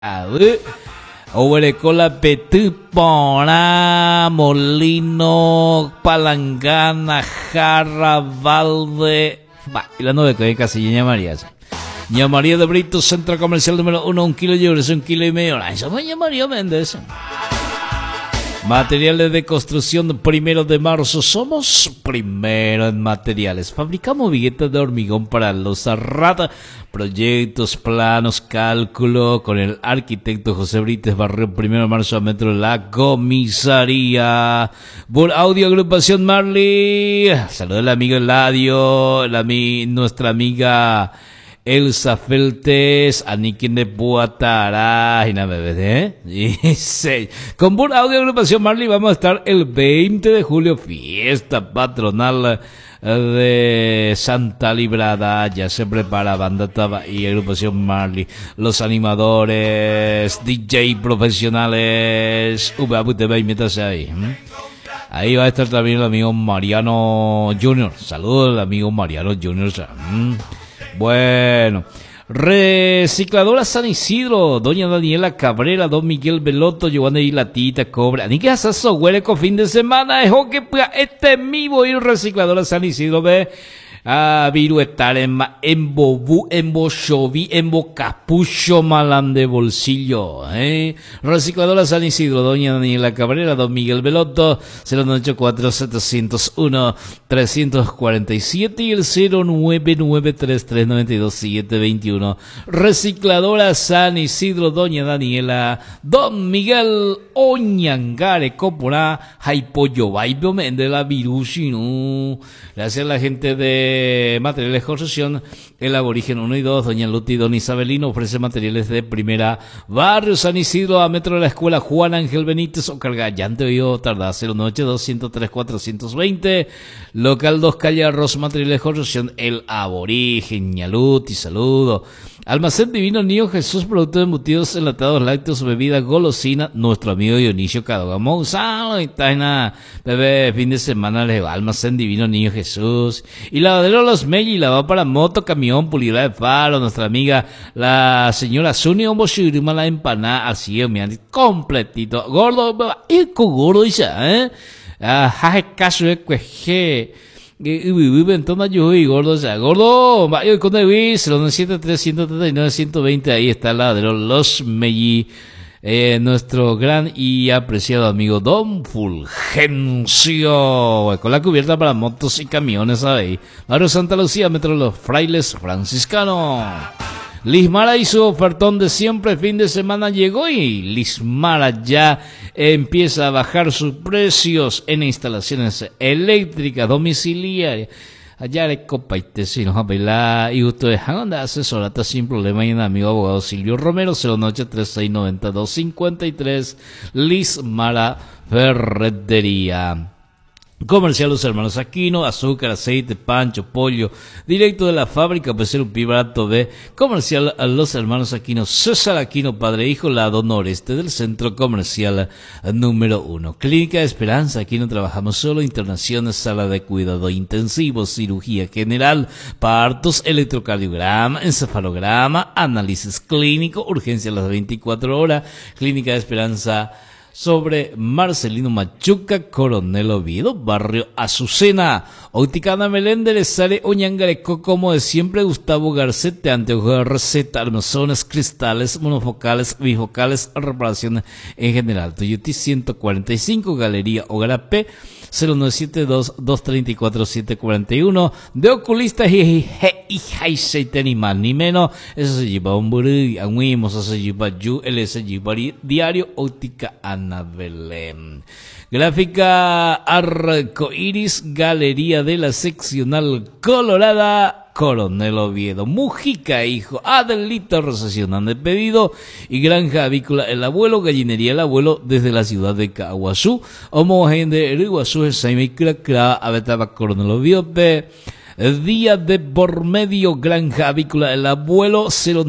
Oberecola, Petupona, Molino, Palangana, Jarra, Valde. Va, y la 9 que casi Ña María. Ña María de Brito, centro comercial número 1, 1 kilo de euros, 1,5 kilos. Eso fue Ña María Méndez. Materiales de construcción, 1 de marzo. Somos primero en materiales. Fabricamos viguetas de hormigón para los rata. Proyectos, planos, cálculo. Con el arquitecto José Brites, barrio 1 de marzo a metro La Comisaría. Por audio, agrupación Marley. Saludos al amigo Eladio. Nuestra amiga Elsa Feltes, Aniquín de Puatara, y nada, Dice, con Bur Audio Agrupación Marley vamos a estar el 20 de julio, fiesta patronal de Santa Librada. Ya se prepara Banda Taba y Agrupación Marley, los animadores, DJ profesionales, VAPTV, métase ahí. Ahí va a estar también el amigo Mariano Junior. Saludos al amigo Mariano Junior. Bueno, Recicladora San Isidro, doña Daniela Cabrera, don Miguel Veloto, Giovanni y Latita Cobra. Ni que haces huele con fin de semana, es que este vivo y Recicladora San Isidro ve a viru estar en Bobú, en Bochoví, en Bocapucho, Malán de bolsillo, Recicladora San Isidro, doña Daniela Cabrera, don Miguel Veloto, 094-701-347 y el 0993392-721. Recicladora San Isidro, doña Daniela, don Miguel Oñangare, Copora, Jaipoyo, Baibio, Mende, la Virushinu. Gracias a la gente de Materiales de Construcción, el Aborigen 1 y 2, doña Luti y don Isabelino ofrece materiales de primera. Barrio San Isidro, a metro de la escuela Juan Ángel Benítez, o Cargallante, oído tarda, 092-103-420, local 2, calle Arroz, Materiales de Construcción, el Aborigen, Ñaluti, saludo. Almacén Divino Niño Jesús, productos embutidos, enlatados, lácteos, bebidas, golosina, nuestro amigo Dionisio Cadogamo, bebé, fin de semana les va Almacén Divino Niño Jesús, y lavadero Los Melli, lavado para moto, camión, pulidora de faro, nuestra amiga, la señora Suni, Ombo Shirima, la empanada, así, completito, gordo, y con gordo, ya, jaje, caso de cueje, entonces yo y gordo, ya, gordo, vaya con el 097-339-120, ahí está la de los Melli, nuestro gran y apreciado amigo Don Fulgencio, con la cubierta para motos y camiones ahí. Barrio Santa Lucía, metro Los Frailes Franciscanos. Lismara y su ofertón de siempre, fin de semana llegó y Lismara ya empieza a bajar sus precios en instalaciones eléctricas domiciliarias. Allá le copa y te si nos apela y ustedes hagan de asesorata sin problema y en amigo abogado Silvio Romero 093-692-53 Lismara Ferretería. Comercial Los Hermanos Aquino, azúcar, aceite, pancho, pollo, directo de la fábrica, pues ser un barato de comercial a Los Hermanos Aquino, César Aquino, padre e hijo, lado noreste del centro comercial número 1. Clínica de Esperanza, aquí no trabajamos solo, internaciones, sala de cuidado intensivo, cirugía general, partos, electrocardiograma, encefalograma, análisis clínico, urgencia a las 24 horas, Clínica de Esperanza, sobre Marcelino Machuca, Coronel Oviedo, barrio Azucena. Óptica Meléndez, le sale Oñangareco como de siempre. Gustavo Garcete, anteojos de receta, armazones, cristales, monofocales, bifocales, reparaciones en general. Toyota 145, Galería Ogarapé, 0972-234-741. De oculistas y Jaise, ni más ni menos. Eso se lleva un burri, aguimos, eso se lleva yu, el se lleva diario, óptica Ana Belén. Gráfica Arcoiris, Galería de la Seccional Colorada, Coronel Oviedo. Mujica, hijo, Adelito, recesionan de pedido. Y Granja Avícola El Abuelo, Gallinería El Abuelo, desde la ciudad de Caguazú. Homogen de Iguazú, Saimicra, Abetaba, Coronel Oviedo, Día de por medio, Granja Avícola El Abuelo,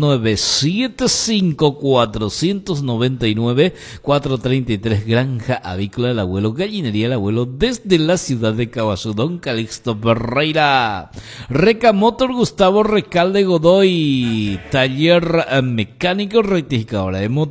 0975-499-433. Granja Avícola El Abuelo, Gallinería El Abuelo, desde la ciudad de Caaguazú. Don Calixto Ferreira. Reca Motor, Gustavo Recalde Godoy. Taller mecánico rectificadora de motor.